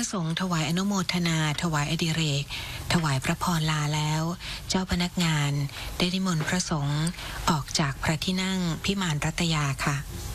ระสงฆ์ถวายอนุโมทนาถวายอดิเรกถวายพระพรลาแล้วเจ้าพนักงานได้นิมนต์พระสงฆ์ออกจากพระที่นั่งพิมานรัตยาค่ะ